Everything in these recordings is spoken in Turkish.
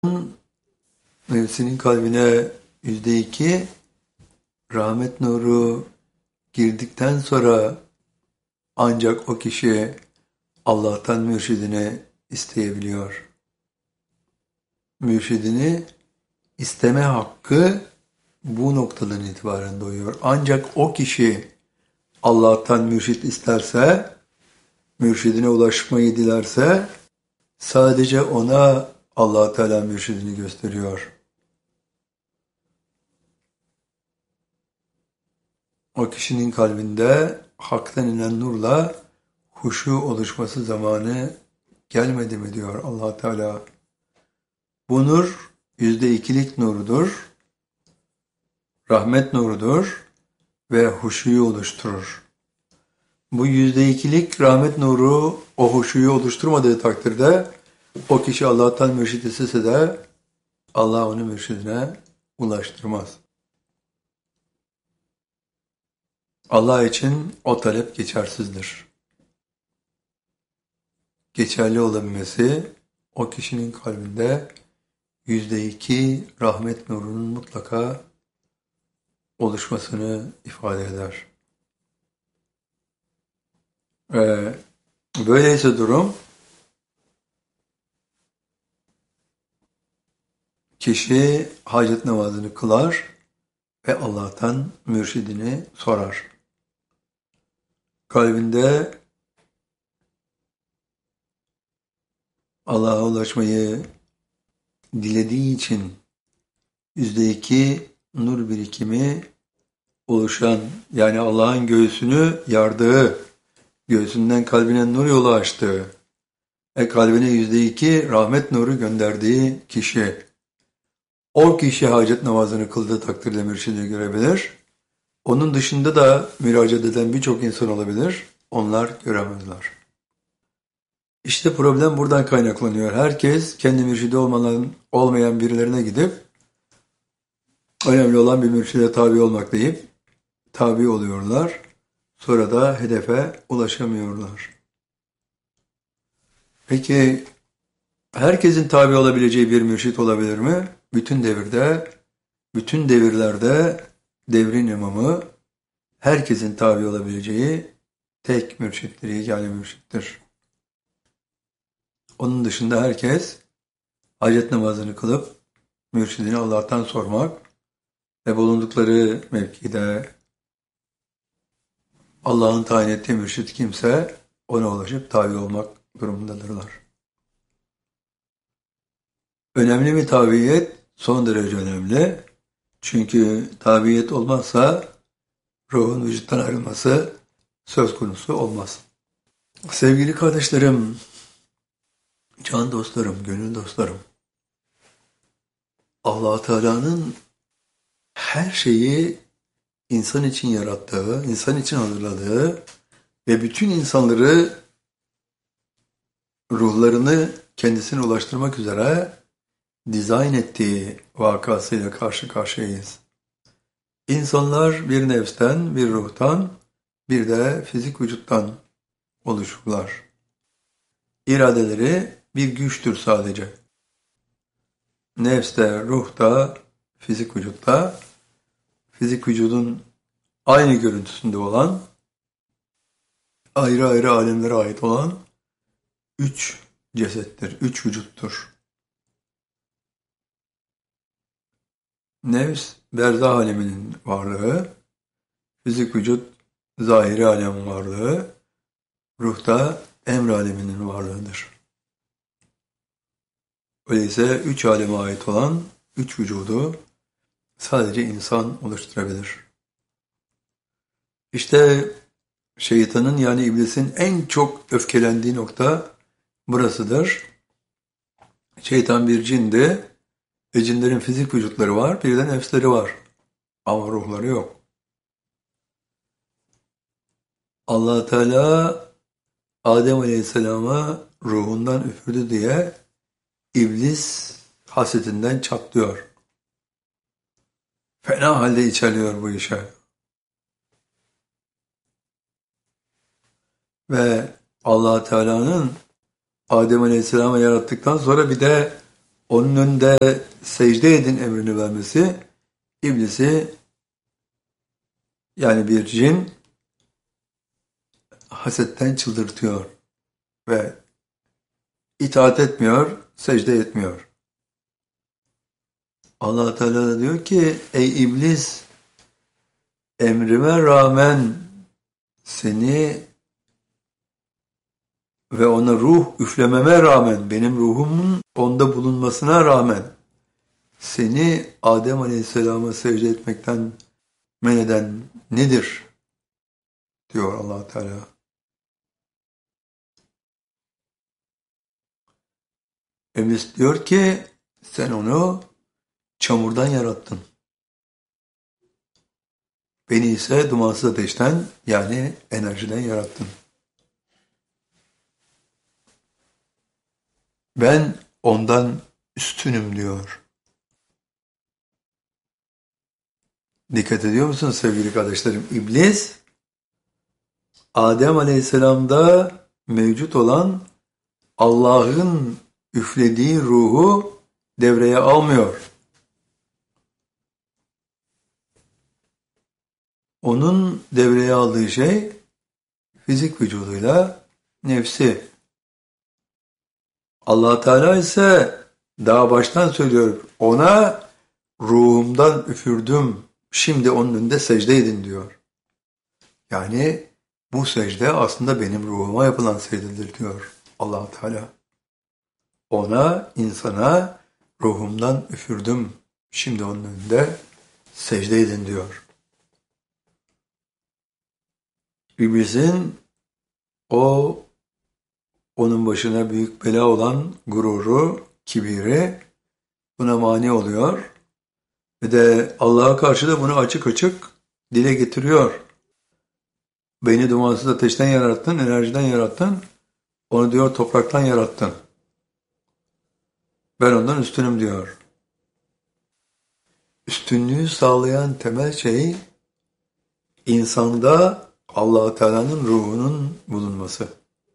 Nefsinin kalbine %2 rahmet nuru girdikten sonra ancak o kişi Allah'tan mürşidini isteyebiliyor. Mürşidini isteme hakkı bu noktadan itibaren doğuyor. Ancak o kişi Allah'tan mürşit isterse, mürşidine ulaşmayı dilerse sadece ona Allah Teala mürşidini gösteriyor. O kişinin kalbinde haktan inen nurla huşu oluşması zamanı gelmedi mi diyor Allah Teala. Bu nur %2'lik nurudur, rahmet nurudur ve huşuyu oluşturur. Bu %2'lik rahmet nuru o huşuyu oluşturmadığı takdirde o kişi Allah'tan mürşid istese de Allah onu mürşidine ulaştırmaz. Allah için o talep geçersizdir. Geçerli olabilmesi o kişinin kalbinde %2 rahmet nurunun mutlaka oluşmasını ifade eder. Böyleyse durum, kişi hacet namazını kılar ve Allah'tan mürşidini sorar. Kalbinde Allah'a ulaşmayı dilediği için %2 nur birikimi oluşan, yani Allah'ın göğsünü yardığı, göğsünden kalbine nur yolu açtığı, kalbine %2 rahmet nuru gönderdiği kişi, o kişi hacet namazını kıldığı takdirde mürşidi görebilir. Onun dışında da müracaat eden birçok insan olabilir, onlar göremezler. İşte problem buradan kaynaklanıyor. Herkes kendi mürşidi olmayan birilerine gidip önemli olan bir mürşide tabi olmak deyip tabi oluyorlar. Sonra da hedefe ulaşamıyorlar. Peki herkesin tabi olabileceği bir mürşit olabilir mi? Bütün devirde, bütün devirlerde devrin imamı herkesin tabi olabileceği tek mürşittir, yegâne mürşittir. Onun dışında herkes hacet namazını kılıp mürşidini Allah'tan sormak ve bulundukları mevkide Allah'ın tayin ettiği mürşit kimse ona ulaşıp tabi olmak durumundadırlar. Önemli mi tabiyet? Son derece önemli. Çünkü tabiyet olmazsa ruhun vücuttan ayrılması söz konusu olmaz. Sevgili kardeşlerim, can dostlarım, gönül dostlarım, Allah Teala'nın her şeyi insan için yarattığı, insan için hazırladığı ve bütün insanları ruhlarını kendisine ulaştırmak üzere dizayn ettiği vakasıyla karşı karşıyayız. İnsanlar bir nefsten, bir ruhtan, bir de fizik vücuttan oluşurlar. İradeleri bir güçtür sadece. Nefste, ruhta, fizik vücutta, fizik vücudun aynı görüntüsünde olan, ayrı ayrı alemlere ait olan 3 cesettir, 3 vücuttur. Nefs, berzah aleminin varlığı, fizik vücut, zahiri alemin varlığı, ruhta emr aleminin varlığıdır. Öyleyse 3 aleme ait olan 3 vücudu sadece insan oluşturabilir. İşte şeytanın, yani iblisin en çok öfkelendiği nokta burasıdır. Şeytan bir cindi ve cinlerin fizik vücutları var, bir de nefsleri var. Ama ruhları yok. Allah Teala Adem Aleyhisselam'a ruhundan üfürdü diye iblis hasetinden çatlıyor. Fena halde içerliyor bu işe. Ve Allah Teala'nın Adem Aleyhisselam'ı yarattıktan sonra bir de onun önünde secde edin emrini vermesi iblisi, yani bir cin, hasetten çıldırtıyor ve itaat etmiyor, secde etmiyor. Allah Teala da diyor ki, ey iblis, emrime rağmen seni ve ona ruh üflememe rağmen, benim ruhumun onda bulunmasına rağmen seni Adem Aleyhisselam'a secde etmekten men eden nedir? Diyor Allah Teala. İblis diyor ki, sen onu çamurdan yarattın. Beni ise dumansız ateşten, yani enerjiden yarattın. Ben ondan üstünüm diyor. Dikkat ediyor musunuz sevgili kardeşlerim? İblis, Adem Aleyhisselam'da mevcut olan Allah'ın üflediği ruhu devreye almıyor. Onun devreye aldığı şey fizik vücuduyla nefsi. Allah Teala ise daha baştan söylüyor, ona ruhumdan üfürdüm, şimdi onun önünde secde edin diyor. Yani bu secde aslında benim ruhuma yapılan secdedir diyor Allah Teala. Ona, insana ruhumdan üfürdüm, şimdi onun önünde secde edin diyor. İblisin onun başına büyük bela olan gururu, kibiri buna mani oluyor. Ve de Allah'a karşı da bunu açık açık dile getiriyor. Beni dumansız ateşten yarattın, enerjiden yarattın. Onu diyor topraktan yarattın. Ben ondan üstünüm diyor. Üstünlüğü sağlayan temel şey insanda Allah-u Teala'nın ruhunun bulunması.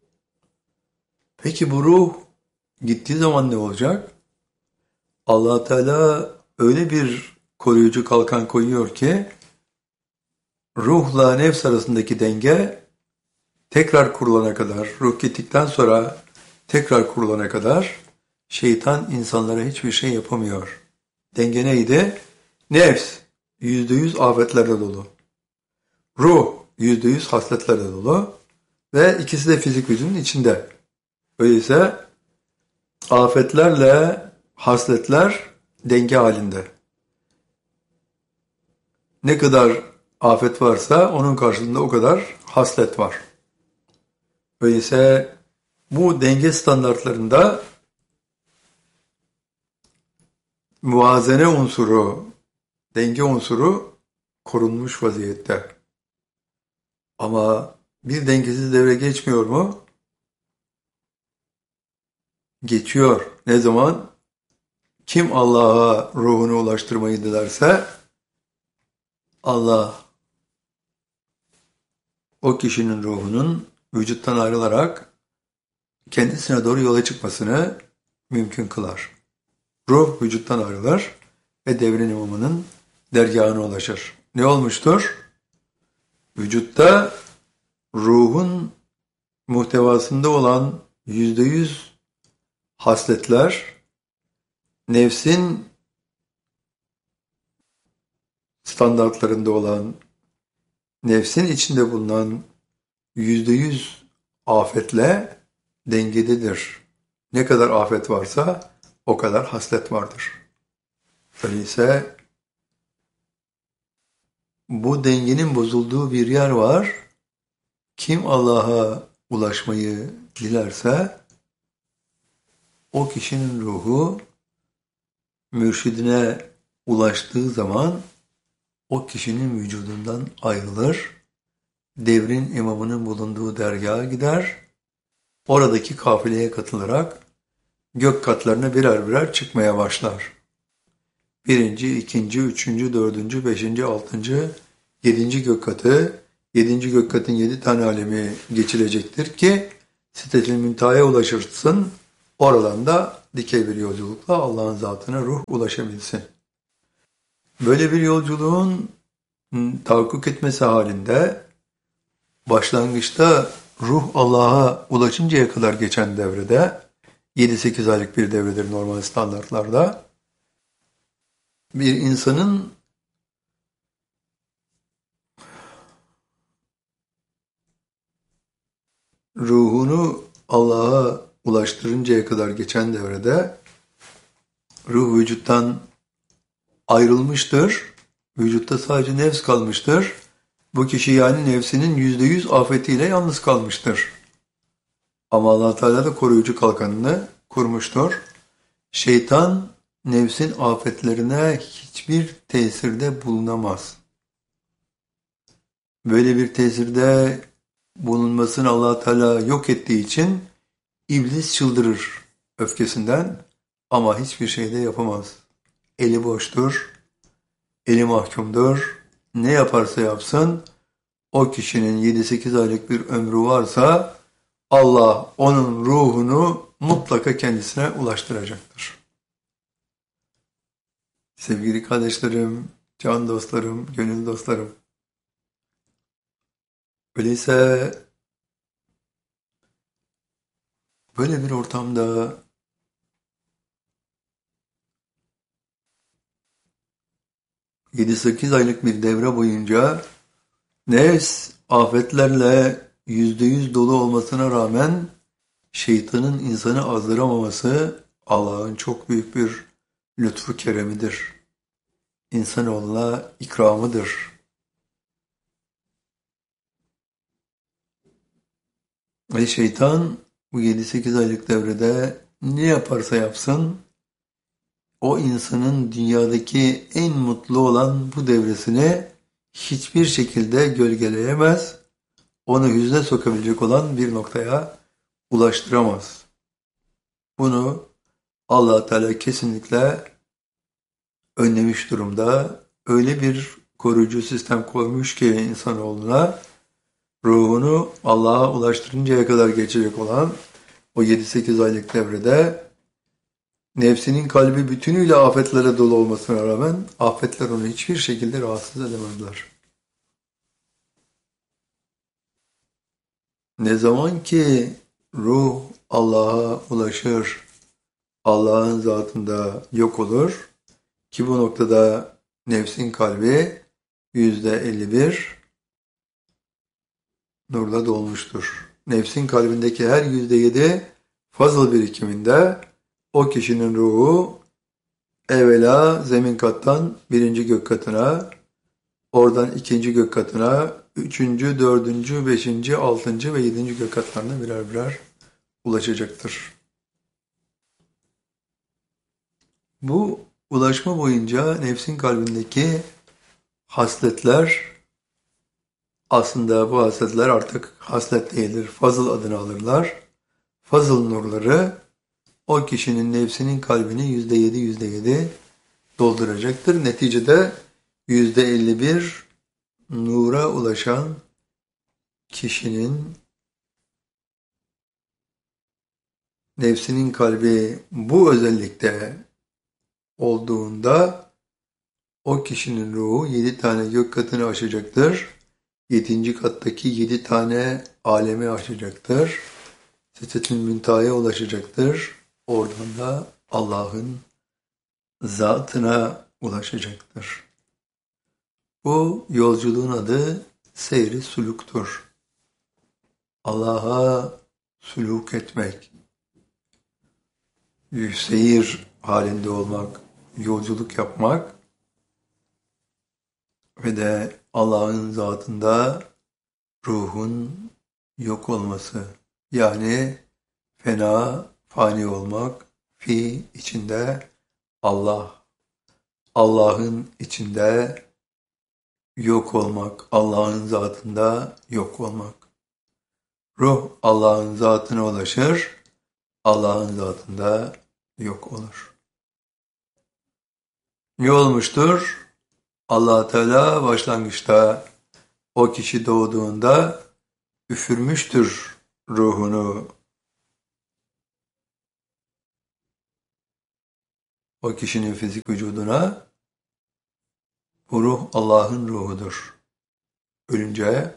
Peki bu ruh gittiği zaman ne olacak? Allah Teala öyle bir koruyucu kalkan koyuyor ki ruhla nefs arasındaki denge tekrar kurulana kadar, ruh gittikten sonra tekrar kurulana kadar şeytan insanlara hiçbir şey yapamıyor. Denge neydi? Nefs %100 afetlerle dolu. Ruh %100 hasletlerle dolu ve ikisi de fizik vücudun içinde. Öyleyse afetlerle hasletler denge halinde. Ne kadar afet varsa onun karşılığında o kadar haslet var. Öyleyse bu denge standartlarında muvazene unsuru, denge unsuru korunmuş vaziyette. Ama bir dengesiz devre geçmiyor mu? Geçiyor. Ne zaman? Kim Allah'a ruhunu ulaştırmayı dilerse Allah o kişinin ruhunun vücuttan ayrılarak kendisine doğru yola çıkmasını mümkün kılar. Ruh vücuttan ayrılır ve devrin imamının dergahına ulaşır. Ne olmuştur? Vücutta ruhun muhtevasında olan %100 hasletler, nefsin standartlarında olan, nefsin içinde bulunan %100 afetle dengededir. Ne kadar afet varsa o kadar haslet vardır. Öyleyse bu dengenin bozulduğu bir yer var. Kim Allah'a ulaşmayı dilerse o kişinin ruhu mürşidine ulaştığı zaman o kişinin vücudundan ayrılır, devrin imamının bulunduğu dergaha gider, oradaki kafileye katılarak gök katlarına birer birer çıkmaya başlar. 1. 2. 3. 4. 5. 6. 7. gök katı, 7. gök katın 7 tane alemi geçilecektir ki Sidretül Münteha'ya ulaşırsın, oradan da dikey bir yolculukla Allah'ın zatına ruh ulaşabilsin. Böyle bir yolculuğun tahakkuk etmesi halinde başlangıçta ruh Allah'a ulaşıncaya kadar geçen devrede 7-8 aylık bir devredir normal standartlarda. Bir insanın ruhunu Allah'a ulaştırıncaya kadar geçen devrede ruh vücuttan ayrılmıştır. Vücutta sadece nefs kalmıştır. Bu kişi yani nefsinin %100 afetiyle yalnız kalmıştır. Ama Allah Teala da koruyucu kalkanını kurmuştur. Şeytan nefsin afetlerine hiçbir tesirde bulunamaz. Böyle bir tesirde bulunmasını Allah Teala yok ettiği için iblis çıldırır öfkesinden ama hiçbir şey de yapamaz. Eli boştur, eli mahkumdur. Ne yaparsa yapsın o kişinin 7-8 aylık bir ömrü varsa Allah onun ruhunu mutlaka kendisine ulaştıracaktır. Sevgili kardeşlerim, can dostlarım, gönül dostlarım. Öyleyse böyle bir ortamda ...7-8 aylık bir devre boyunca nefs afetlerle %100 dolu olmasına rağmen şeytanın insanı azdıramaması Allah'ın çok büyük bir lütfu keremidir. İnsanoğluna ikramıdır. Ve şeytan bu 7-8 aylık devrede ne yaparsa yapsın o insanın dünyadaki en mutlu olan bu devresini hiçbir şekilde gölgeleyemez, onu hüzne sokabilecek olan bir noktaya ulaştıramaz. Bunu Allah Teala kesinlikle önlemiş durumda. Öyle bir koruyucu sistem koymuş ki insanoğluna ruhunu Allah'a ulaştırıncaya kadar geçecek olan o 7-8 aylık devrede nefsinin kalbi bütünüyle afetlere dolu olmasına rağmen afetler onu hiçbir şekilde rahatsız edemezler. Ne zaman ki ruh Allah'a ulaşır, Allah'ın zatında yok olur ki bu noktada nefsin kalbi %51 nurla dolmuştur. Nefsin kalbindeki her %7 fazıl birikiminde o kişinin ruhu evvela zemin kattan birinci gök katına, oradan ikinci gök katına, üçüncü, dördüncü, beşinci, altıncı ve yedinci gök katlarına birer birer ulaşacaktır. Bu ulaşma boyunca nefsin kalbindeki hasletler, aslında bu hasletler artık haslet değildir, fazıl adını alırlar. Fazıl nurları o kişinin nefsinin kalbini %7 dolduracaktır. Neticede %51 nura ulaşan kişinin nefsinin kalbi bu özellikte olduğunda o kişinin ruhu 7 tane gök katını aşacaktır. 7. kattaki 7 tane alemi aşacaktır. Sidretül Münteha'ya ulaşacaktır. Oradan da Allah'ın zatına ulaşacaktır. Bu yolculuğun adı seyri suluktur. Allah'a suluk etmek, seyir halinde olmak, yolculuk yapmak ve de Allah'ın zatında ruhun yok olması. Yani fena, fani olmak, fi içinde Allah, Allah'ın içinde yok olmak, Allah'ın zatında yok olmak. Ruh Allah'ın zatına ulaşır, Allah'ın zatında yok olur. Ne olmuştur? Allah Teala başlangıçta o kişi doğduğunda üfürmüştür ruhunu. o kişinin fizik vücuduna, bu ruh Allah'ın ruhudur. Ölünce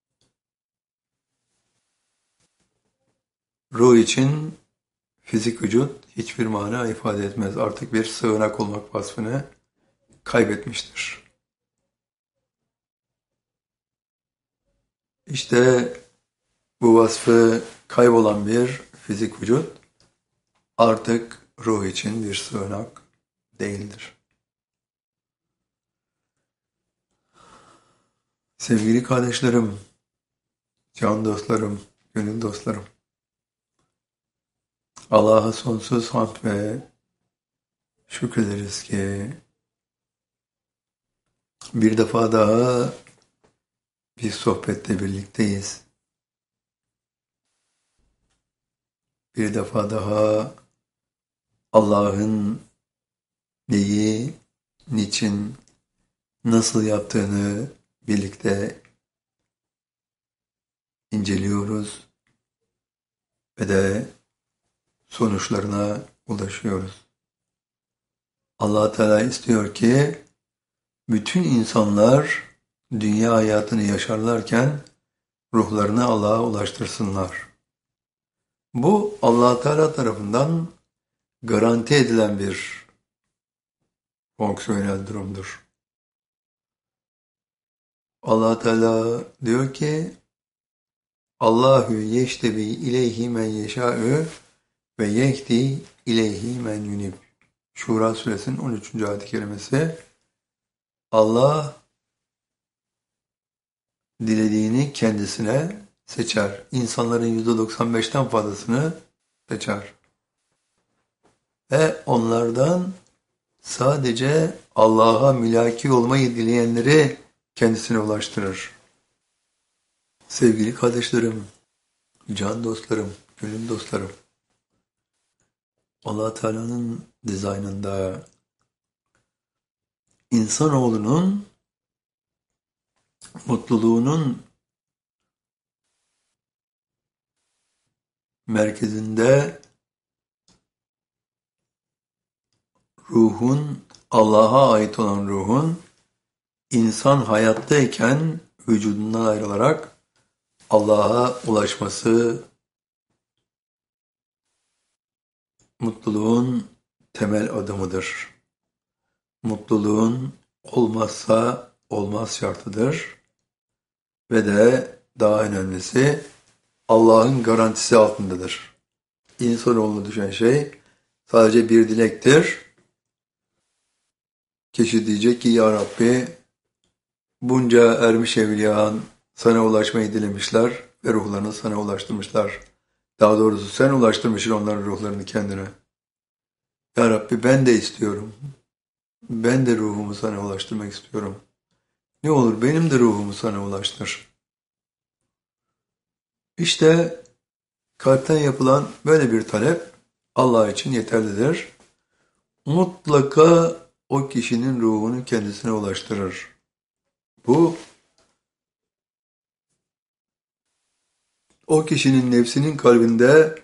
ruh için fizik vücut hiçbir mana ifade etmez. Artık bir sığınak olmak vasfını kaybetmiştir. İşte bu vasfı kaybolan bir fizik vücut artık ruh için bir sığınak değildir. Sevgili kardeşlerim, can dostlarım, gönül dostlarım, Allah'a sonsuz hamd ve şükrederiz ki bir defa daha bir sohbette birlikteyiz. Bir defa daha Allah'ın neyi, niçin, nasıl yaptığını birlikte inceliyoruz ve de sonuçlarına ulaşıyoruz. Allah Teala istiyor ki bütün insanlar dünya hayatını yaşarlarken ruhlarını Allah'a ulaştırsınlar. Bu Allah Teala tarafından garanti edilen bir fonksiyonel durumdur. Allah Teala diyor ki Allahu yeştebi ileyhi men yeşâ'ü ve yehdi ileyhi men yunib. Şura suresinin 13. ayet-i kerimesi. Allah dilediğini kendisine seçer. İnsanların %95'ten fazlasını seçer. Ve onlardan sadece Allah'a mülaki olmayı dileyenleri kendisine ulaştırır. Sevgili kardeşlerim, can dostlarım, gönül dostlarım, Allah Teala'nın dizaynında insanoğlunun mutluluğunun merkezinde ruhun, Allah'a ait olan ruhun insan hayattayken vücudundan ayrılarak Allah'a ulaşması mutluluğun temel adımıdır. Mutluluğun olmazsa olmaz şartıdır ve de daha önemlisi Allah'ın garantisi altındadır. İnsanoğluna düşen şey sadece bir dilektir. Kişi diyecek ki ya Rabbi bunca ermiş evliyan sana ulaşmayı dilemişler ve ruhlarını sana ulaştırmışlar. Daha doğrusu sen ulaştırmışsın onların ruhlarını kendine. Ya Rabbi ben de istiyorum. Ben de ruhumu sana ulaştırmak istiyorum. Ne olur benim de ruhumu sana ulaştır. İşte kalpten yapılan böyle bir talep Allah için yeterlidir. Mutlaka o kişinin ruhunu kendisine ulaştırır. Bu o kişinin nefsinin kalbinde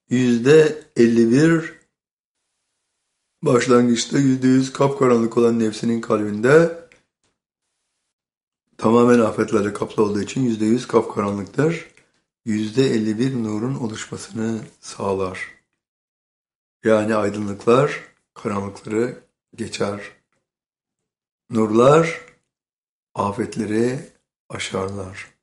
%51 başlangıçta %100 kapkaranlık olan nefsinin kalbinde tamamen afetlerle kaplı olduğu için %100 kapkaranlıktır. %51 nurun oluşmasını sağlar. Yani aydınlıklar karanlıkları geçer. Nurlar afetleri aşarlar.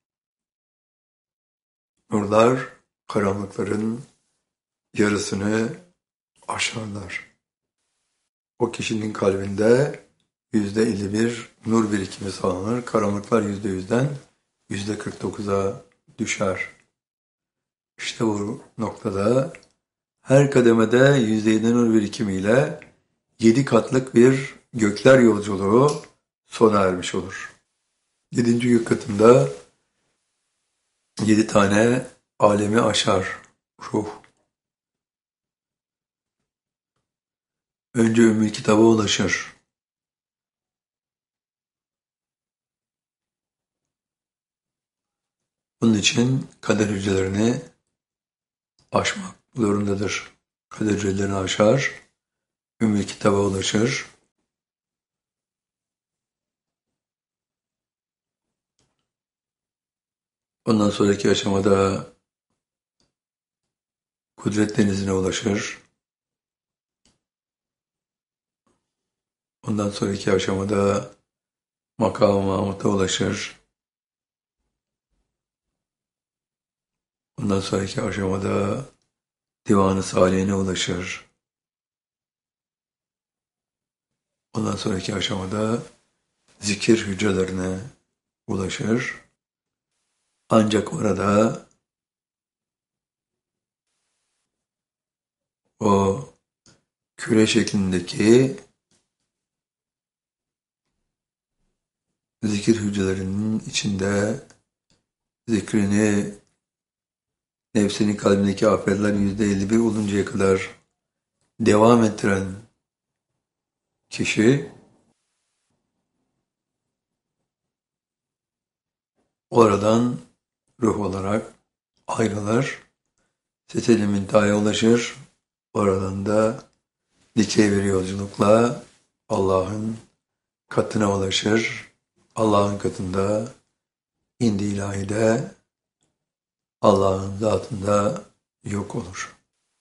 Nurlar karanlıkların yarısını aşarlar. O kişinin kalbinde %51 nur birikimi sağlanır. Karanlıklar %100'den %49'a düşer. İşte bu noktada her kademede %7 nur birikimiyle 7 katlık bir gökler yolculuğu sona ermiş olur. 7. gök katında 7 tane alemi aşar ruh. Önce Ümmü Kitab'a ulaşır. Bunun için kader hücrelerini aşmak zorundadır. Kader hücrelerini aşar Ümmü Kitab'a ulaşır. Ondan sonraki aşamada Kudret Denizi'ne ulaşır. Ondan sonraki aşamada Makam-ı Mahmud'a ulaşır. Ondan sonraki aşamada Divan-ı Salih'ine ulaşır. Ondan sonraki aşamada zikir hücrelerine ulaşır. Ancak orada o küre şeklindeki zikir hücrelerinin içinde zikrini nefsinin kalbindeki afetler %51 oluncaya kadar devam ettiren kişi oradan ruh olarak ayrılır, Sitet-i Münteha'ya ulaşır. Oradan da dikey bir yolculukla Allah'ın katına ulaşır. Allah'ın katında indi ilahide Allah'ın zatında yok olur.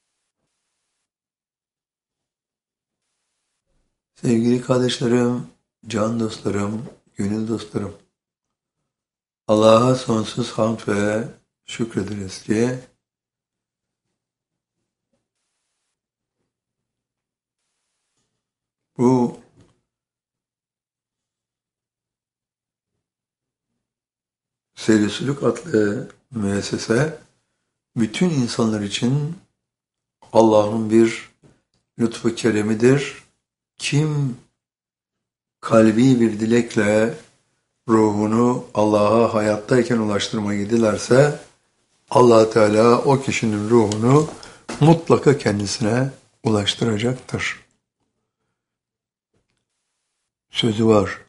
Sevgili kardeşlerim, can dostlarım, gönül dostlarım, Allah'a sonsuz hamd ve şükrederiz ki bu Seyri Sülük adlı müessese bütün insanlar için Allah'ın bir lütfu keremidir. Kim kalbi bir dilekle ruhunu Allah'a hayattayken ulaştırmayı dilerse Allah Teala o kişinin ruhunu mutlaka kendisine ulaştıracaktır. Sözü var.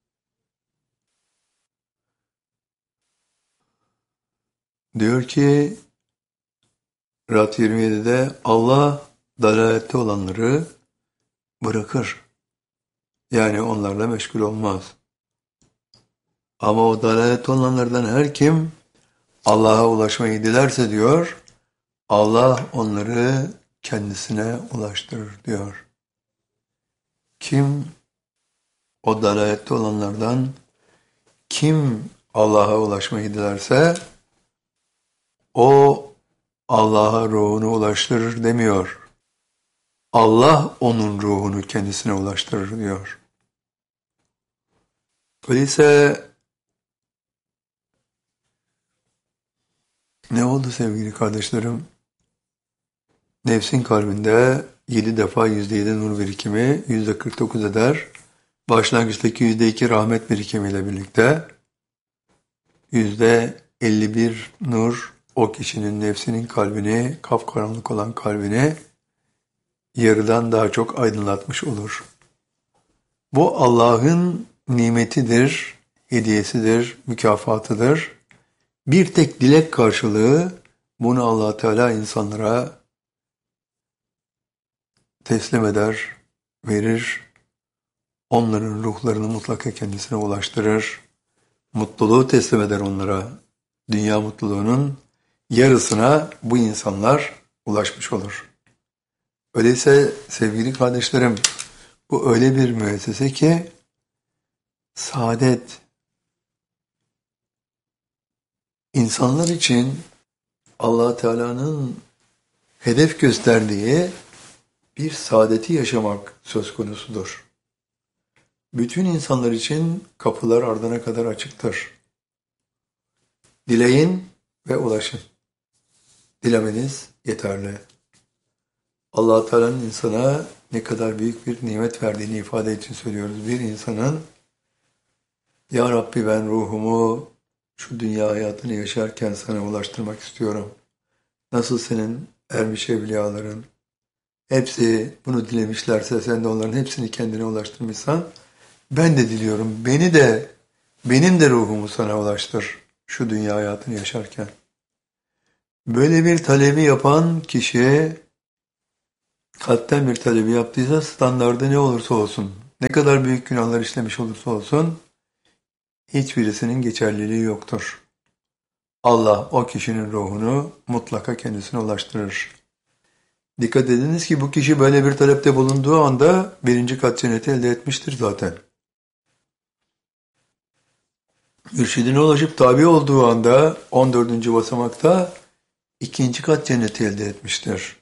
Diyor ki Rad 27'de Allah dalalette olanları bırakır. Yani onlarla meşgul olmaz. Ama o dalalette olanlardan her kim Allah'a ulaşmayı dilerse diyor, Allah onları kendisine ulaştırır diyor. Kim o dalalette olanlardan kim Allah'a ulaşmayı dilerse o Allah'a ruhunu ulaştırır demiyor. Allah onun ruhunu kendisine ulaştırır diyor. Öyleyse ne oldu sevgili kardeşlerim? Nefsin kalbinde 7 defa %7 nur birikimi %49 eder. Başlangıçtaki %2 rahmet birikimiyle birlikte %51 nur o kişinin nefsinin kalbini, kapkaranlık olan kalbini yarıdan daha çok aydınlatmış olur. Bu Allah'ın nimetidir, hediyesidir, mükafatıdır. Bir tek dilek karşılığı bunu Allah Teala insanlara teslim eder, verir. Onların ruhlarını mutlaka kendisine ulaştırır. Mutluluğu teslim eder onlara. Dünya mutluluğunun yarısına bu insanlar ulaşmış olur. Öyleyse sevgili kardeşlerim, bu öyle bir müessese ki saadet insanlar için Allah Teala'nın hedef gösterdiği bir saadeti yaşamak söz konusudur. Bütün insanlar için kapılar ardına kadar açıktır. Dileyin ve ulaşın. Dilemeniz yeterli. Allah Teala'nın insana ne kadar büyük bir nimet verdiğini ifade için söylüyoruz. Bir insanın Ya Rabbi ben ruhumu şu dünya hayatını yaşarken sana ulaştırmak istiyorum. Nasıl senin ermiş evliyaların hepsi bunu dilemişlerse sen de onların hepsini kendine ulaştırmışsan ben de diliyorum. Benim de ruhumu sana ulaştır şu dünya hayatını yaşarken. Böyle bir talebi yapan kişi kalpten bir talebi yaptıysa standardı ne olursa olsun, ne kadar büyük günahlar işlemiş olursa olsun hiçbirisinin geçerliliği yoktur. Allah o kişinin ruhunu mutlaka kendisine ulaştırır. Dikkat ediniz ki bu kişi böyle bir talepte bulunduğu anda birinci kat cenneti elde etmiştir zaten. Mürşidine ulaşıp tabi olduğu anda 14. basamakta ikinci kat cenneti elde etmiştir.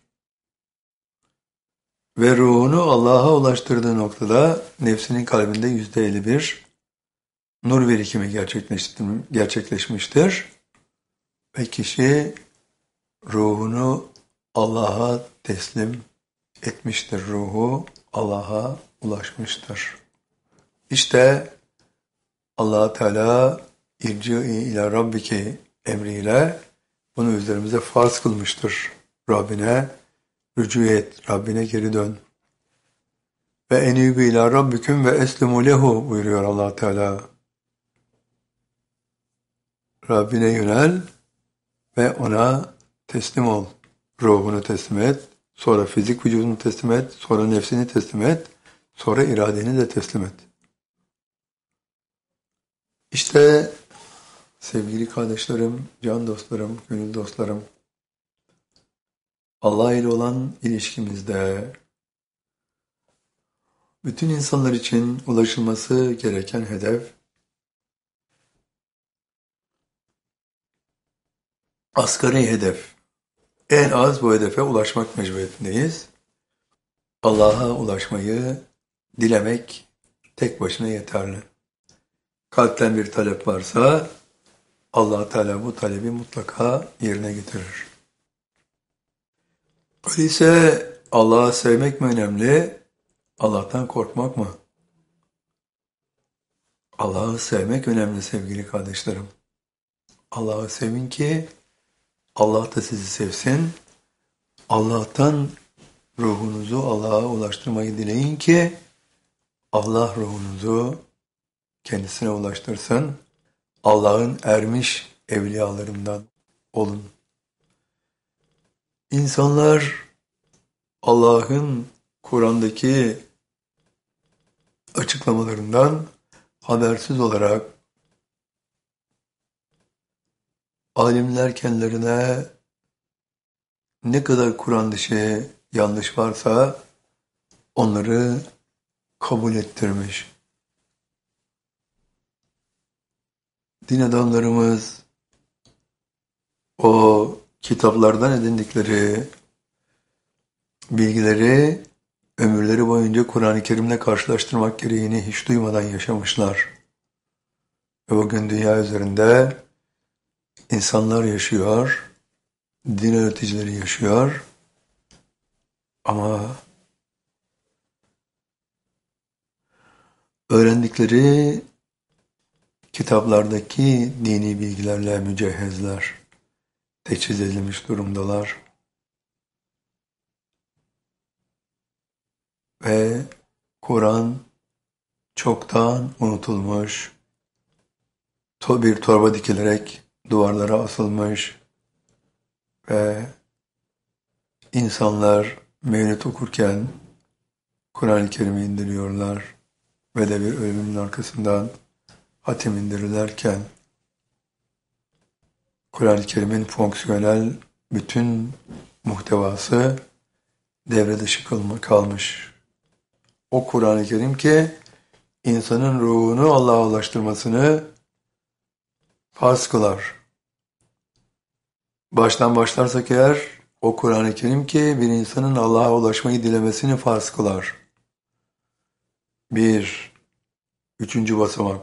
Ve ruhunu Allah'a ulaştırdığı noktada nefsinin kalbinde %51 nur birikimi gerçekleşmiştir. Ve kişi ruhunu Allah'a teslim etmiştir. Ruhu Allah'a ulaşmıştır. İşte Allah Teala irci'i ila rabbiki emriyle bunu üzerimize farz kılmıştır. Rabbine rücu et, Rabbine geri dön. Ve enîbü ila rabbiküm ve eslimu lehu buyuruyor Allah Teala. Rabbine yönel ve ona teslim ol. Ruhunu teslim et, sonra fizik vücudunu teslim et, sonra nefsini teslim et, sonra iradeni de teslim et. İşte sevgili kardeşlerim, can dostlarım, gönül dostlarım, Allah ile olan ilişkimizde bütün insanlar için ulaşılması gereken hedef, asgari hedef. En az bu hedefe ulaşmak mecburiyetindeyiz. Allah'a ulaşmayı dilemek tek başına yeterli. Kalpten bir talep varsa Allah Teala bu talebi mutlaka yerine getirir. Öyleyse Allah'ı sevmek mi önemli, Allah'tan korkmak mı? Allah'ı sevmek önemli sevgili kardeşlerim. Allah'ı sevin ki Allah da sizi sevsin. Allah'tan ruhunuzu Allah'a ulaştırmayı dileyin ki Allah ruhunuzu kendisine ulaştırsın. Allah'ın ermiş evliyalarından olun. İnsanlar Allah'ın Kur'an'daki açıklamalarından habersiz olarak alimler kendilerine ne kadar Kur'an dışı yanlış varsa onları kabul ettirmiş. Din adamlarımız o kitaplardan edindikleri bilgileri ömürleri boyunca Kur'an-ı Kerim'le karşılaştırmak gereğini hiç duymadan yaşamışlar. Ve bugün dünya üzerinde insanlar yaşıyor, din öğreticileri yaşıyor ama öğrendikleri kitaplardaki dini bilgilerle mücehhezler, teçhiz edilmiş durumdalar. Ve Kur'an çoktan unutulmuş, bir torba dikilerek duvarlara asılmış ve insanlar mevlüt okurken Kur'an-ı Kerim'i indiriyorlar ve de bir ölümün arkasından hatim indirirlerken Kur'an-ı Kerim'in fonksiyonel bütün muhtevası devre dışı kalmış. O Kur'an-ı Kerim ki insanın ruhunu Allah'a ulaştırmasını farz kılar. Baştan başlarsak eğer o Kur'an-ı Kerim ki bir insanın Allah'a ulaşmayı dilemesini farz kılar. 1. 3. basamak.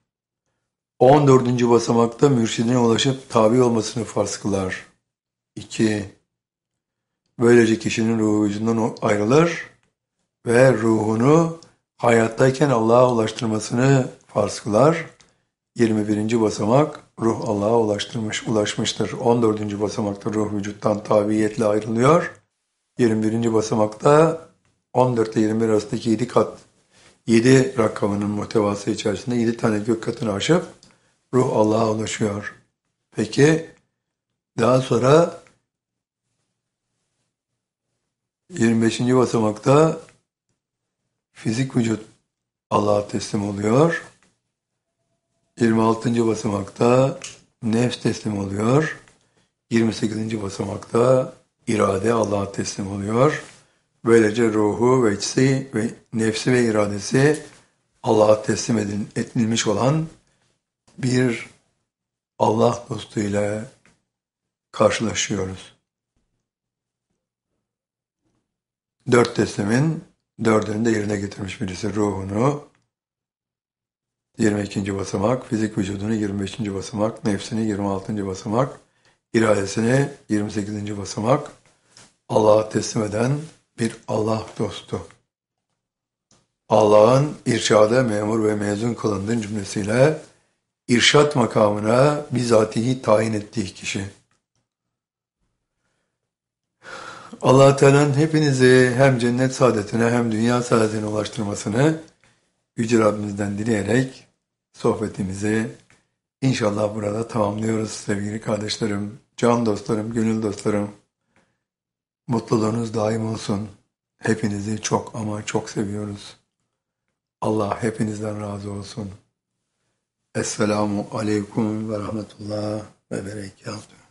14. basamakta mürşidine ulaşıp tabi olmasını farz kılar. 2. Böylece kişinin ruhu vücudundan ayrılır ve ruhunu hayattayken Allah'a ulaştırmasını farz kılar. 21. basamak ruh Allah'a ulaşmıştır. 14. basamakta ruh vücuttan tabiiyetle ayrılıyor. 21. basamakta 14 ile 21 arasındaki 7 kat, 7 rakamının muhtevası içerisinde 7 tane gök katını aşıp ruh Allah'a ulaşıyor. Peki daha sonra 25. basamakta fizik vücut Allah'a teslim oluyor. 26. basamakta nefs teslim oluyor. 28. basamakta irade Allah'a teslim oluyor. Böylece ruhu ve içsi ve nefsi ve iradesi Allah'a teslim edilmiş olan bir Allah dostu ile karşılaşıyoruz. 4 teslimin 4'ünü de yerine getirmiş birisi. Ruhunu 22. basamak, fizik vücudunu 25. basamak, nefsini 26. basamak, iradesini 28. basamak, Allah'a teslim eden bir Allah dostu. Allah'ın irşada memur ve mezun kılındığın cümlesiyle irşat makamına bizatihi tayin ettiği kişi. Allah-u Teala'nın hepinizi hem cennet saadetine hem dünya saadetine ulaştırmasını Yüce Rabbimizden dileyerek sohbetimizi inşallah burada tamamlıyoruz sevgili kardeşlerim, can dostlarım, gönül dostlarım. Mutluluğunuz daim olsun. Hepinizi çok ama çok seviyoruz. Allah hepinizden razı olsun. Esselamu aleyküm ve rahmetullah ve berekatuhu.